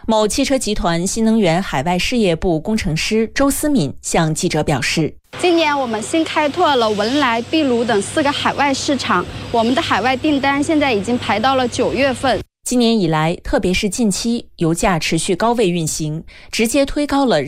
某汽车集团新能源海外事业部工程师周思敏向记者表示， 今年我们新开拓了文莱、秘鲁等4个海外市场，我们的海外订单现在已经排到了9月份。 今年以来，特别是近期油价持续高位运行，直接推高了